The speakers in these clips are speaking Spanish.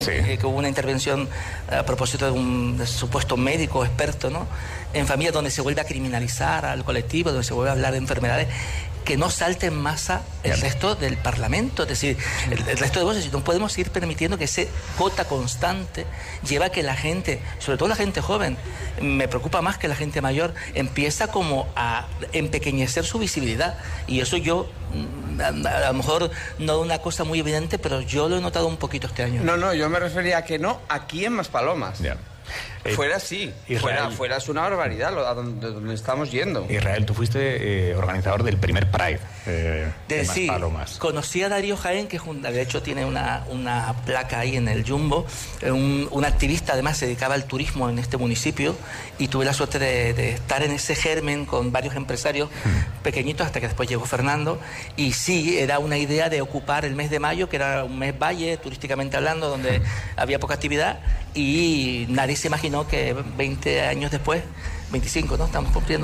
Sí. Que hubo una intervención a propósito de un supuesto médico experto, ¿no?, en familias donde se vuelve a criminalizar al colectivo, donde se vuelve a hablar de enfermedades, que no salte en masa el resto del Parlamento, es decir, el resto de voces. No podemos ir permitiendo que ese cota constante lleva a que la gente, sobre todo la gente joven, me preocupa más que la gente mayor, empieza como a empequeñecer su visibilidad. Y eso yo, a lo mejor no una cosa muy evidente, pero yo lo he notado un poquito este año. No, yo me refería a que no aquí en Maspalomas. Ya. Fuera sí, fuera es una barbaridad a donde estamos yendo. Israel, tú fuiste organizador del primer Pride de Sí, Maspalomas. conocí a Darío Jaén, que de hecho tiene una placa ahí en el Jumbo, un activista, además se dedicaba al turismo en este municipio, y tuve la suerte de estar en ese germen con varios empresarios pequeñitos, hasta que después llegó Fernando, y sí, era una idea de ocupar el mes de mayo, que era un mes valle, turísticamente hablando, donde había poca actividad, y nadie se imaginó que 20 años después, 25, ¿no? Estamos cumpliendo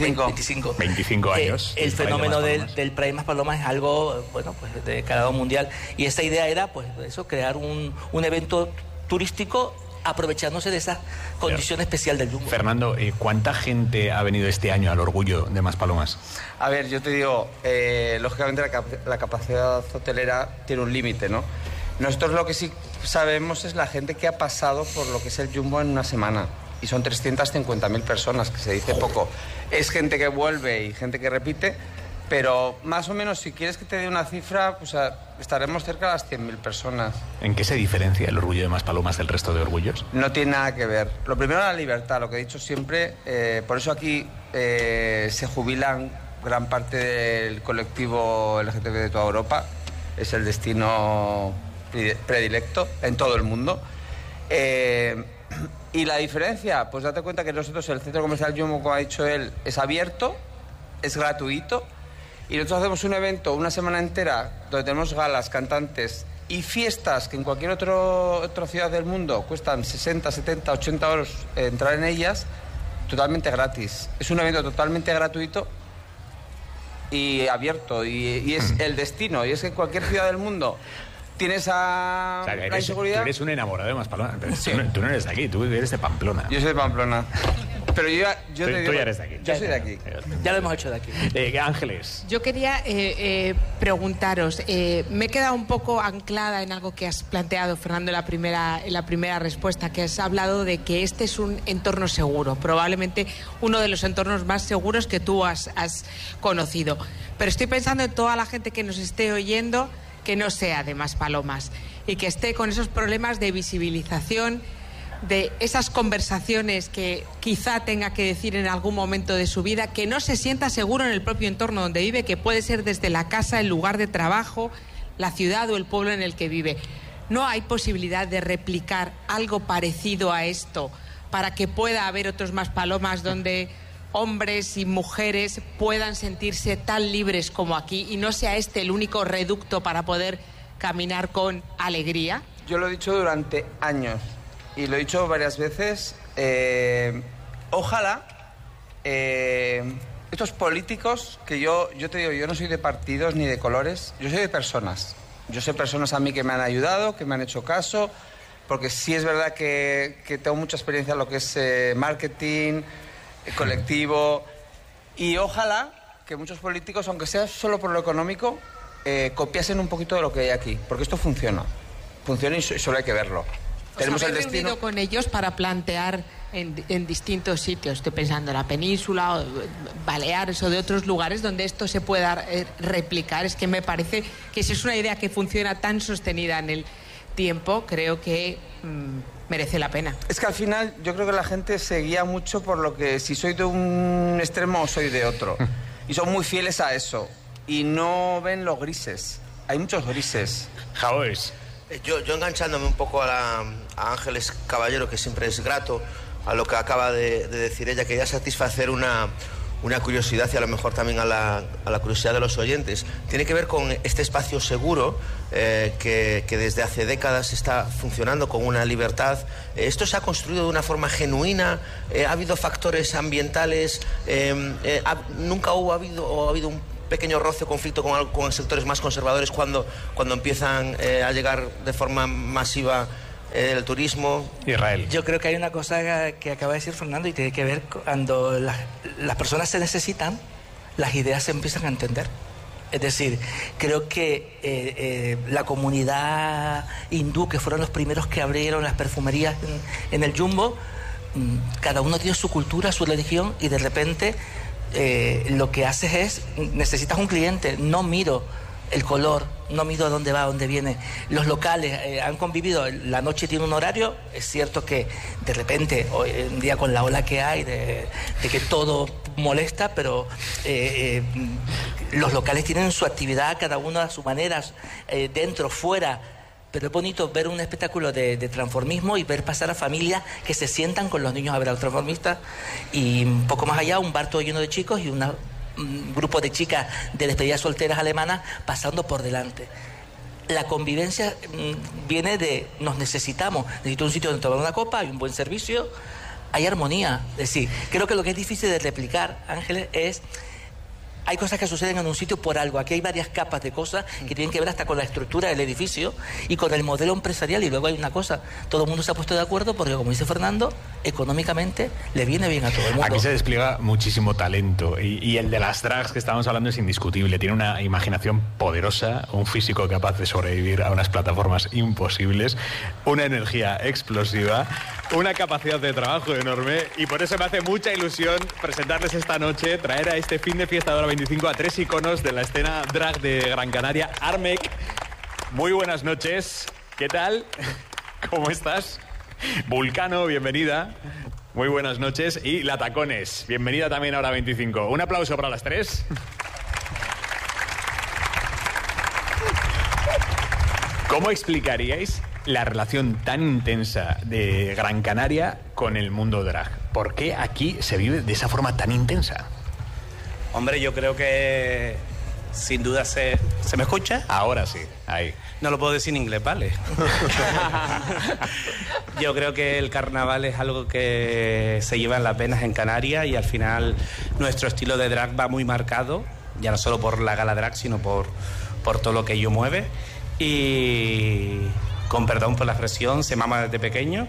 25 años. El fenómeno del Pride Maspalomas es algo, bueno, pues de calado mundial. Y esa idea era, pues, eso, crear un evento turístico aprovechándose de esa condición especial del Jumbo. Fernando, ¿cuánta gente ha venido este año al Orgullo de Maspalomas? A ver, yo te digo, lógicamente la capacidad hotelera tiene un límite, ¿no? Nosotros lo que sí sabemos es la gente que ha pasado por lo que es el Jumbo en una semana. Y son 350.000 personas, que se dice poco. Es gente que vuelve y gente que repite, pero más o menos, si quieres que te dé una cifra, pues estaremos cerca de las 100.000 personas. ¿En qué se diferencia el Orgullo de Maspalomas del resto de orgullos? No tiene nada que ver. Lo primero, la libertad, lo que he dicho siempre. Por eso aquí se jubilan gran parte del colectivo LGTB de toda Europa. Es el destino predilecto en todo el mundo. Y la diferencia, pues date cuenta que nosotros, el centro comercial Jumbo, como ha dicho él, es abierto, es gratuito, y nosotros hacemos un evento una semana entera donde tenemos galas, cantantes y fiestas que en cualquier otra ciudad del mundo cuestan 60, 70, 80 euros entrar en ellas, totalmente gratis. Es un evento totalmente gratuito y abierto, y es el destino, y es que en cualquier ciudad del mundo tienes la inseguridad. Tú eres un enamorado de Maspalomas, pero Sí. tú no eres de aquí, tú eres de Pamplona. Yo soy de Pamplona. Pero yo Tú ya eres de aquí. Yo soy de aquí. Ya lo hemos hecho de aquí. Ángeles. Yo quería preguntaros, me he quedado un poco anclada en algo que has planteado, Fernando, en la primera respuesta, que has hablado de que este es un entorno seguro, probablemente uno de los entornos más seguros que tú has conocido. Pero estoy pensando en toda la gente que nos esté oyendo, que no sea de Maspalomas y que esté con esos problemas de visibilización, de esas conversaciones que quizá tenga que decir en algún momento de su vida, que no se sienta seguro en el propio entorno donde vive, que puede ser desde la casa, el lugar de trabajo, la ciudad o el pueblo en el que vive. ¿No hay posibilidad de replicar algo parecido a esto para que pueda haber otros Maspalomas donde hombres y mujeres puedan sentirse tan libres como aquí y no sea este el único reducto para poder caminar con alegría? Yo lo he dicho durante años y lo he dicho varias veces. Ojalá estos políticos, que yo te digo, yo no soy de partidos ni de colores, yo soy de personas. Yo sé personas a mí que me han ayudado, que me han hecho caso, porque sí es verdad que tengo mucha experiencia en lo que es marketing, colectivo, y ojalá que muchos políticos, aunque sea solo por lo económico, copiasen un poquito de lo que hay aquí, porque esto funciona y solo hay que verlo. Tenemos el destino. Reunido con ellos para plantear en distintos sitios, estoy pensando en la península, o Baleares o de otros lugares donde esto se pueda replicar. Es que me parece que si es una idea que funciona tan sostenida en el tiempo, creo que merece la pena. Es que al final yo creo que la gente se guía mucho por lo que, si soy de un extremo o soy de otro, y son muy fieles a eso y no ven los grises. Hay muchos grises. Jaoes. Yo enganchándome un poco a Ángeles Caballero, que siempre es grato a lo que acaba de decir ella, quería satisfacer una curiosidad y a lo mejor también a la curiosidad de los oyentes. Tiene que ver con este espacio seguro que desde hace décadas está funcionando con una libertad. Esto se ha construido de una forma genuina, ha habido factores ambientales, nunca ha habido un pequeño roce o conflicto con sectores más conservadores cuando empiezan a llegar de forma masiva el turismo. Israel. Yo creo que hay una cosa que acaba de decir Fernando y tiene que ver cuando las personas se necesitan, las ideas se empiezan a entender. Es decir, creo que la comunidad hindú, que fueron los primeros que abrieron las perfumerías en el Jumbo, cada uno tiene su cultura, su religión, y de repente lo que haces es, necesitas un cliente, no miro el color, no miro dónde va, dónde viene. Los locales han convivido, la noche tiene un horario, es cierto que de repente, hoy en día con la ola que hay, de que todo molesta, pero los locales tienen su actividad, cada uno a su manera, dentro, fuera. Pero es bonito ver un espectáculo de transformismo y ver pasar a familias que se sientan con los niños a ver a los transformistas, y un poco más allá un bar todo lleno de chicos y un grupo de chicas de despedidas solteras alemanas pasando por delante. La convivencia viene de nos necesitamos, necesito un sitio donde tomar una copa, hay un buen servicio, hay armonía. Es decir, creo que lo que es difícil de replicar, Ángeles, es... Hay cosas que suceden en un sitio por algo. Aquí hay varias capas de cosas que tienen que ver hasta con la estructura del edificio y con el modelo empresarial. Y luego hay una cosa, todo el mundo se ha puesto de acuerdo porque, como dice Fernando, económicamente le viene bien a todo el mundo. Aquí se despliega muchísimo talento y el de las drags que estábamos hablando es indiscutible. Tiene una imaginación poderosa, un físico capaz de sobrevivir a unas plataformas imposibles, una energía explosiva, una capacidad de trabajo enorme, y por eso me hace mucha ilusión presentarles esta noche, traer a este fin de fiesta de Hora 25 a 3 iconos de la escena drag de Gran Canaria. Armek, muy buenas noches. ¿Qué tal? ¿Cómo estás? Vulcano, bienvenida. Muy buenas noches. Y La Tacones, bienvenida también a Hora 25. Un aplauso para las tres. ¿Cómo explicaríais la relación tan intensa de Gran Canaria con el mundo drag? ¿Por qué aquí se vive de esa forma tan intensa? Hombre, yo creo que sin duda ¿Se me escucha? Ahora sí, ahí. No lo puedo decir en inglés, ¿vale? Yo creo que el carnaval es algo que se lleva en las venas en Canarias, y al final nuestro estilo de drag va muy marcado, ya no solo por la gala drag, sino por todo lo que ello mueve. Y con perdón por la expresión, se mama desde pequeño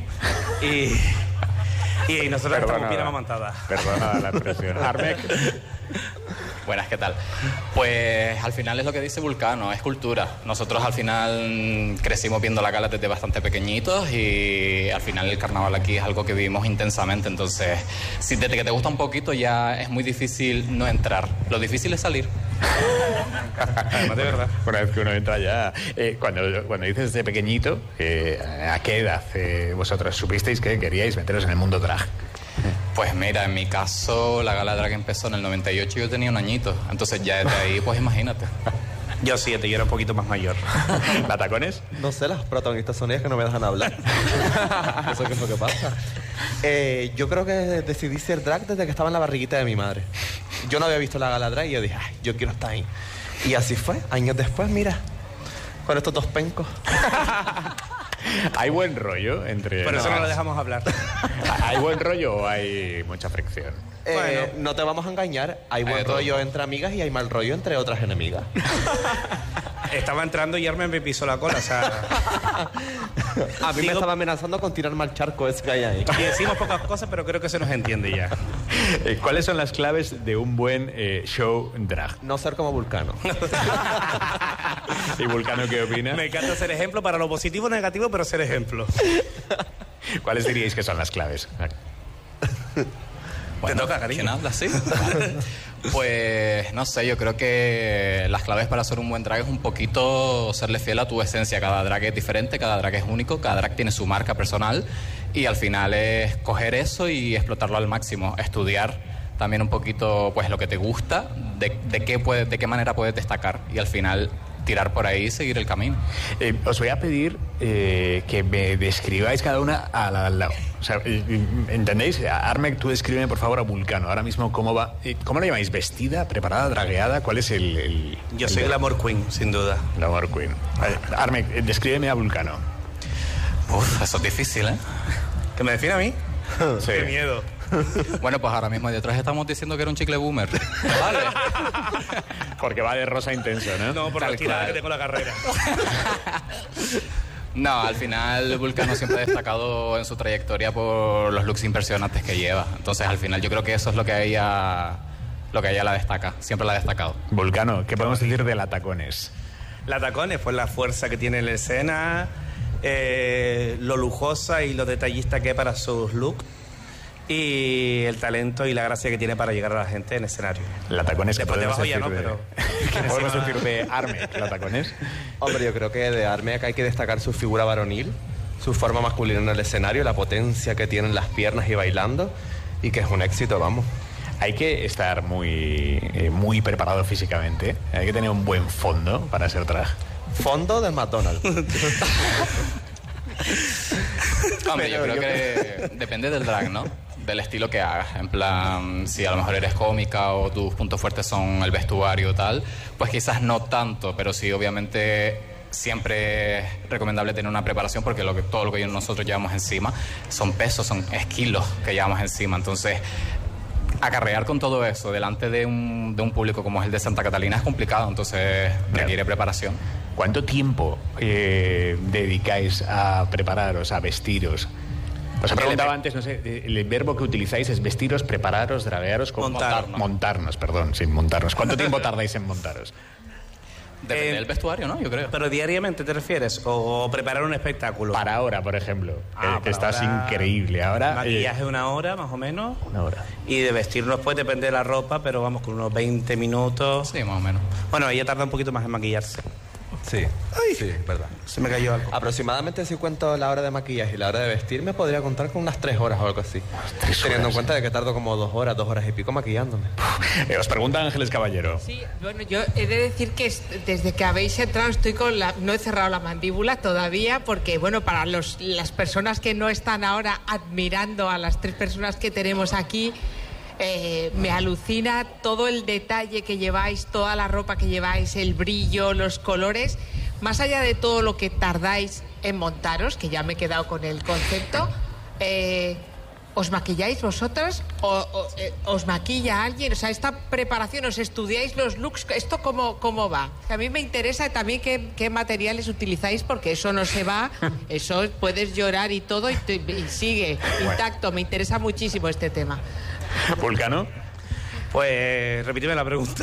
y nosotros estamos bien amamantadas. Perdona la expresión. Armek. Buenas, ¿qué tal? Pues al final es lo que dice Vulcano, es cultura. Nosotros al final crecimos viendo la gala desde bastante pequeñitos, y al final el carnaval aquí es algo que vivimos intensamente. Entonces, si desde que te gusta un poquito ya es muy difícil no entrar. Lo difícil es salir. Además, de verdad. Una vez que uno entra ya... Cuando dices de pequeñito, ¿a qué edad vosotros supisteis que queríais meteros en el mundo drag? Pues mira, en mi caso la gala drag empezó en el 98 y yo tenía un añito. Entonces ya desde ahí, pues imagínate. Yo 7, yo era un poquito más mayor. ¿La Tacones? No sé, las protagonistas son ellas que no me dejan hablar. ¿Eso qué es lo que pasa? Yo creo que decidí ser drag desde que estaba en la barriguita de mi madre. Yo no había visto la gala drag y yo dije, ay, yo quiero estar ahí. Y así fue. Años después, mira, con estos dos pencos. ¿Hay buen rollo entre...? Por eso no lo dejamos hablar. ¿Hay buen rollo o hay mucha fricción? Bueno, no te vamos a engañar. Hay buen rollo entre amigas y hay mal rollo entre otras enemigas. Estaba entrando y Armen me pisó la cola, o sea... A mí me estaba amenazando con tirarme al charco ese que hay ahí. Y decimos pocas cosas, pero creo que se nos entiende ya. ¿Cuáles son las claves de un buen show drag? No ser como Vulcano. ¿Y Vulcano qué opina? Me encanta ser ejemplo para lo positivo o negativo, pero ser ejemplo. ¿Cuáles diríais que son las claves? Bueno, te toca, cariño. ¿Quién habla así? Pues no sé, yo creo que las claves para ser un buen drag es un poquito serle fiel a tu esencia. Cada drag es diferente, cada drag es único, cada drag tiene su marca personal, y al final es coger eso y explotarlo al máximo. Estudiar también un poquito pues lo que te gusta, de qué manera puedes destacar, y al final tirar por ahí y seguir el camino. Os voy a pedir que me describáis cada una al lado. O sea, ¿entendéis? Armek, tú descríbeme por favor a Vulcano. Ahora mismo, ¿cómo va? ¿Cómo la llamáis? ¿Vestida? ¿Preparada? ¿Dragueada? ¿Cuál es el Yo soy Glamour Queen, sin duda. Glamour Queen. Armek, descríbeme a Vulcano. Uf, eso es difícil, ¿eh? ¿Que me define a mí? Sí. ¡Qué miedo! Bueno, pues ahora mismo detrás estamos diciendo que era un chicle boomer. Vale. Porque va de rosa intenso, ¿no? No, por la tirada que tengo la carrera. No, al final Vulcano siempre ha destacado en su trayectoria por los looks impresionantes que lleva. Entonces, al final yo creo que eso es lo que a ella la destaca. Siempre la ha destacado. Vulcano, ¿qué podemos decir de la Tacones? La Tacones, pues la fuerza que tiene en la escena, lo lujosa y lo detallista que es para sus looks, y el talento y la gracia que tiene para llegar a la gente en escenario. La Tacones, que podemos decir ¿no? Pero ¿qué podemos decir de Armek, la Tacones? Hombre, yo creo que de Armek hay que destacar su figura varonil, su forma masculina en el escenario, la potencia que tienen las piernas y bailando, y que es un éxito, vamos. Hay que estar muy preparado físicamente. Hay que tener un buen fondo para ser drag. Fondo de McDonald's. Hombre, yo creo que depende del drag, ¿no? Del estilo que hagas. En plan, si a lo mejor eres cómica o tus puntos fuertes son el vestuario o tal, pues quizás no tanto, pero sí, obviamente siempre es recomendable tener una preparación, porque todo lo que nosotros llevamos encima son pesos, son kilos que llevamos encima. Entonces, acarrear con todo eso delante de un público como es el de Santa Catalina es complicado, entonces requiere preparación. ¿Cuánto tiempo dedicáis a prepararos, a vestiros? Os he preguntado antes, no sé, el verbo que utilizáis es vestiros, prepararos, draguearos... Montarnos, perdón, sí, montarnos. ¿Cuánto tiempo tardáis en montaros? Depende del vestuario, ¿no? Yo creo. ¿Pero diariamente te refieres? ¿O preparar un espectáculo? Para ahora, por ejemplo. Que estás increíble. Ahora... Maquillaje una hora, más o menos. Una hora. Y de vestirnos, pues, depende de la ropa, pero vamos con unos 20 minutos. Sí, más o menos. Bueno, ella tarda un poquito más en maquillarse. Sí, sí, verdad. Se me cayó algo. Aproximadamente, si cuento la hora de maquillaje y la hora de vestirme, podría contar con unas 3 horas o algo así. Teniendo en cuenta de que tardo como 2 horas y pico maquillándome. Os pregunta Ángeles Caballero. Sí, bueno, yo he de decir que desde que habéis entrado estoy no he cerrado la mandíbula todavía, porque, bueno, para las personas que no están ahora admirando a las 3 personas que tenemos aquí, me alucina todo el detalle que lleváis, toda la ropa que lleváis, el brillo, los colores. Más allá de todo lo que tardáis en montaros, que ya me he quedado con el concepto, ¿os maquilláis vosotras? ¿Os maquilla alguien? O sea, esta preparación, ¿os estudiáis los looks? ¿Esto cómo va? A mí me interesa también qué materiales utilizáis, porque eso no se va, eso puedes llorar y todo y sigue intacto. Me interesa muchísimo este tema. ¿Vulcano? Pues repíteme la pregunta.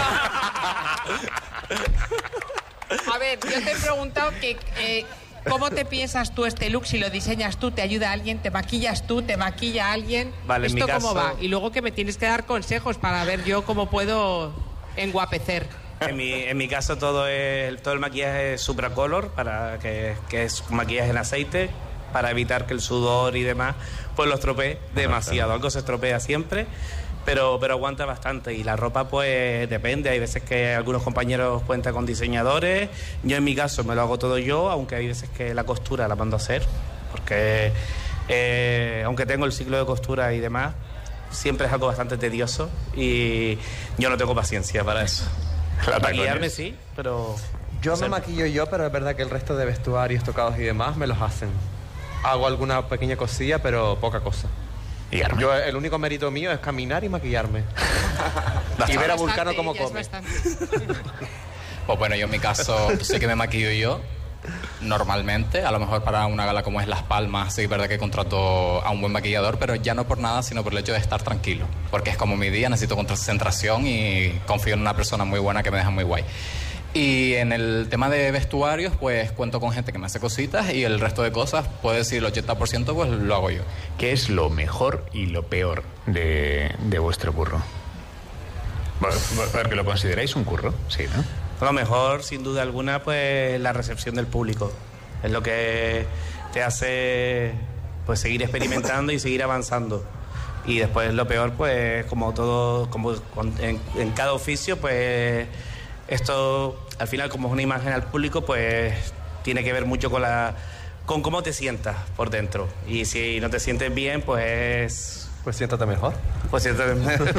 A ver, yo te he preguntado que ¿cómo te piensas tú este look? Si lo diseñas tú, ¿te ayuda alguien? ¿Te maquillas tú? ¿Te maquilla alguien? Vale, ¿esto en mi cómo caso... va? Y luego que me tienes que dar consejos para ver yo cómo puedo enguapecer. En mi caso todo el maquillaje es Supracolor, que es maquillaje en aceite, para evitar que el sudor y demás pues lo estropee demasiado. Algo se estropea siempre, pero aguanta bastante. Y la ropa pues depende, hay veces que algunos compañeros cuentan con diseñadores. Yo en mi caso me lo hago todo yo, aunque hay veces que la costura la mando a hacer, porque aunque tengo el ciclo de costura y demás, siempre es algo bastante tedioso y yo no tengo paciencia para eso. Maquillarme sí, pero... Yo me maquillo yo, pero es verdad que el resto de vestuarios, tocados y demás me los hacen. Hago alguna pequeña cosilla, pero poca cosa. Yo, el único mérito mío es caminar y maquillarme. Y ver a Vulcano cómo come. Pues bueno, yo en mi caso sí que me maquillo yo normalmente. A lo mejor para una gala como es Las Palmas, sí es verdad que contrato a un buen maquillador, pero ya no por nada, sino por el hecho de estar tranquilo. Porque es como mi día, necesito concentración y confío en una persona muy buena que me deja muy guay. Y en el tema de vestuarios, pues cuento con gente que me hace cositas y el resto de cosas, puedo decir el 80%, pues lo hago yo. ¿Qué es lo mejor y lo peor de vuestro curro? Porque lo consideráis un curro, sí, ¿no? Lo mejor, sin duda alguna, pues la recepción del público. Es lo que te hace pues seguir experimentando y seguir avanzando. Y después lo peor, pues como todo, como en cada oficio, pues... Esto, al final, como es una imagen al público, pues tiene que ver mucho con cómo te sientas por dentro. Y si no te sientes bien, pues... Pues siéntate mejor. Pues siéntate mejor.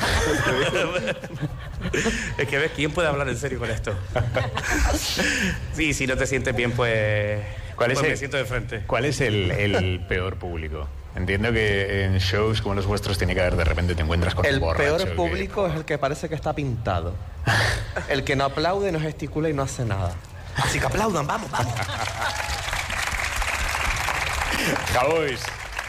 Es que ves, ¿quién puede hablar en serio con esto? Sí, si no te sientes bien, pues... me siento de frente. ¿Cuál es el peor público? Entiendo que en shows como los vuestros tiene que haber, de repente te encuentras con un borracho. El peor público es el que parece que está pintado. El que no aplaude, no gesticula y no hace nada. Así que aplaudan, vamos. Cowboys.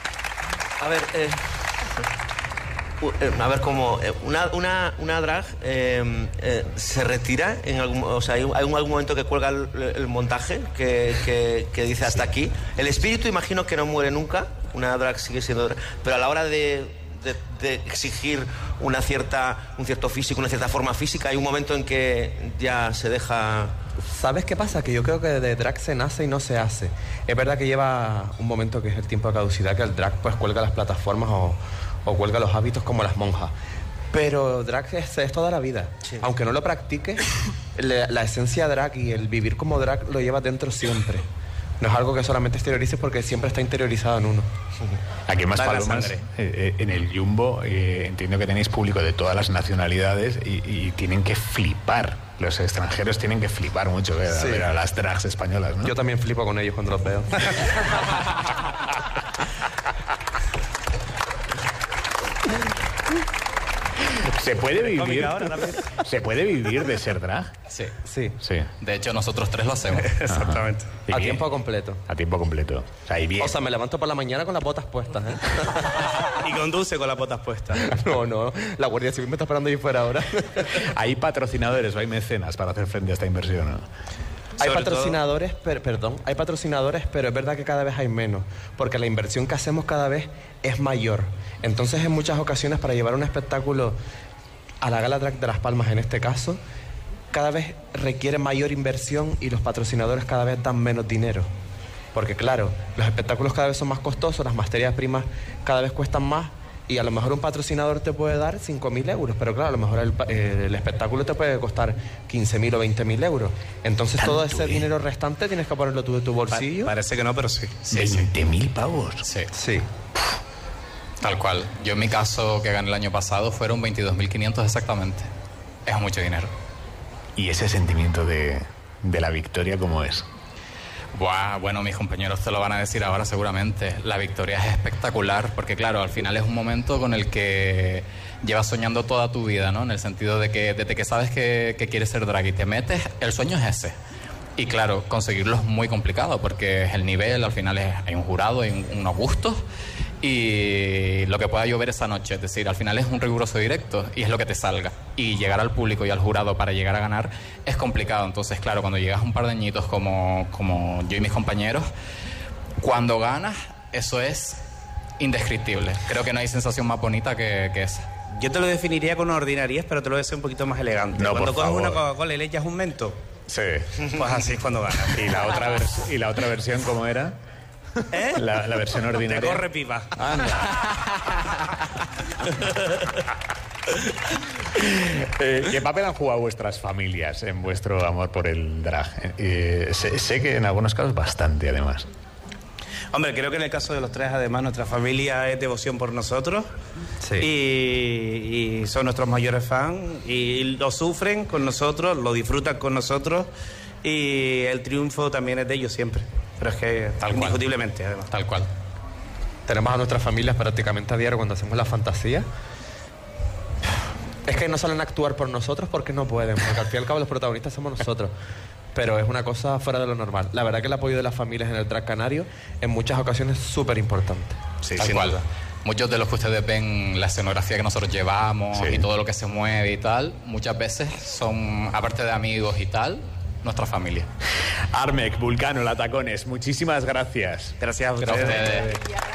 A ver cómo una drag se retira en algún, o sea, hay algún momento que cuelga el montaje que dice hasta aquí. El espíritu imagino que no muere nunca. Una drag sigue siendo drag, pero a la hora de exigir un cierto físico, una cierta forma física, hay un momento en que ya se deja. ¿Sabes qué pasa? Que yo creo que de drag se nace y no se hace. Es verdad que lleva un momento que es el tiempo de caducidad, que el drag pues cuelga las plataformas o cuelga los hábitos como las monjas. Pero drag es toda la vida. Sí. Aunque no lo practique, la esencia drag y el vivir como drag lo lleva dentro siempre. No es algo que solamente exteriorices porque siempre está interiorizado en uno. Aquí en Maspalomas, en el Jumbo, entiendo que tenéis público de todas las nacionalidades y tienen que flipar. Los extranjeros tienen que flipar mucho ver a las drags españolas, ¿no? Yo también flipo con ellos cuando los veo. ¿Se puede vivir de ser drag? Sí. De hecho, nosotros 3 lo hacemos. Exactamente. A tiempo completo. A tiempo completo. O sea, me levanto por la mañana con las botas puestas, ¿eh? Y conduce con las botas puestas. No. La Guardia Civil me está esperando ahí fuera ahora. ¿Hay patrocinadores o hay mecenas para hacer frente a esta inversión, ¿no? Hay patrocinadores, hay patrocinadores, pero es verdad que cada vez hay menos, porque la inversión que hacemos cada vez es mayor. Entonces, en muchas ocasiones, para llevar un espectáculo a la Gala Drag de Las Palmas, en este caso, cada vez requiere mayor inversión y los patrocinadores cada vez dan menos dinero. Porque, claro, los espectáculos cada vez son más costosos, las materias primas cada vez cuestan más, y a lo mejor un patrocinador te puede dar 5.000 euros, pero claro, a lo mejor el espectáculo te puede costar 15.000 o 20.000 euros. Entonces todo ese dinero restante tienes que ponerlo tú de tu bolsillo. Parece que no, pero sí. 20.000 pavos. Sí. Tal cual. Yo en mi caso, que gané el año pasado, fueron 22.500 exactamente. Es mucho dinero. ¿Y ese sentimiento de la victoria cómo es? Bueno, mis compañeros te lo van a decir ahora seguramente. La victoria es espectacular porque, claro, al final es un momento con el que llevas soñando toda tu vida, ¿no? En el sentido de que desde que sabes que quieres ser drag y te metes, el sueño es ese. Y claro, conseguirlo es muy complicado porque el nivel, al final hay un jurado, hay unos gustos y lo que pueda llover esa noche, es decir, al final es un riguroso directo y es lo que te salga. Y llegar al público y al jurado para llegar a ganar es complicado. Entonces, claro, cuando llegas a un par de añitos como yo y mis compañeros, cuando ganas, eso es indescriptible. Creo que no hay sensación más bonita que esa. Yo te lo definiría con una ordinariedad, pero te lo voy a hacer un poquito más elegante. No, cuando coges favor. una Coca-Cola y le echas un mento, sí, pues así es cuando ganas. ¿Y la otra versión cómo era? ¿Eh? La versión ordinaria. Te corre pipa. ¿Qué papel han jugado vuestras familias en vuestro amor por el drag? Sé que en algunos casos bastante, además. Hombre, creo que en el caso de los 3, además, nuestra familia es devoción por nosotros. Sí. Y son nuestros mayores fans. Y lo sufren con nosotros, lo disfrutan con nosotros. Y el triunfo también es de ellos siempre. Pero es que indiscutiblemente, además. Tal cual. Tenemos a nuestras familias prácticamente a diario cuando hacemos la fantasía. Es que no salen a actuar por nosotros porque no pueden, porque al fin y al cabo los protagonistas somos nosotros. Pero es una cosa fuera de lo normal. La verdad que el apoyo de las familias en el drag canario en muchas ocasiones es súper importante. Sí, tal cual. Duda. Muchos de los que ustedes ven, la escenografía que nosotros llevamos y todo lo que se mueve y tal, muchas veces son, aparte de amigos y tal, nuestra familia. Armec, Vulcano, Latacones, muchísimas gracias. Gracias a ustedes.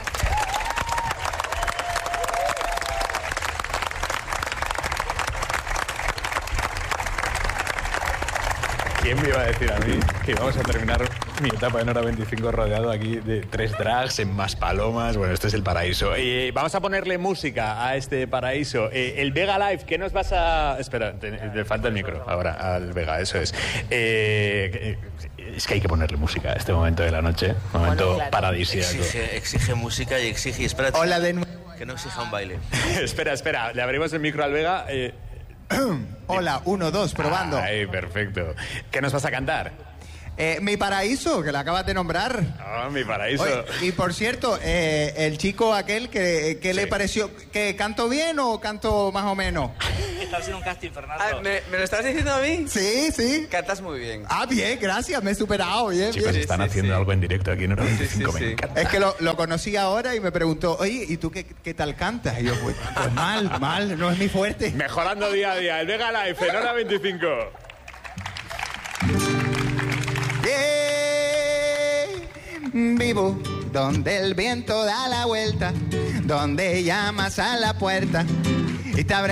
¿Quién me iba a decir a mí que íbamos a terminar mi etapa en Hora 25 rodeado aquí de 3 drags en Maspalomas? Bueno, este es el paraíso. Vamos a ponerle música a este paraíso. El Vega Live, ¿qué nos vas a...? Espera, le falta el micro ahora al Vega, eso es. Es que hay que ponerle música a este momento de la noche, momento paradisíaco. Exige música y exige... Y espérate, hola de nuevo. Que no exija un baile. Espera, le abrimos el micro al Vega. Hola, 1, 2, probando. Ay, perfecto. ¿Qué nos vas a cantar? Mi Paraíso, que la acabas de nombrar. Ah, Mi Paraíso. Oye, y por cierto, el chico aquel, ¿qué le pareció? ¿Que canto bien o canto más o menos? Estás haciendo un casting, Fernando. Ah, ¿me lo estás diciendo a mí? Sí, sí. Cantas muy bien. Ah, bien, gracias, me he superado. Bien, Chicos, bien. están haciendo algo en directo aquí en Hora 25. sí, sí. Me encanta. Es que lo conocí ahora y me preguntó, oye, ¿y tú qué tal cantas? Y yo, pues mal, no es mi fuerte. Mejorando día a día. El Vega Life en Hora 25. Vivo donde el viento da la vuelta, donde llamas a la puerta y te abre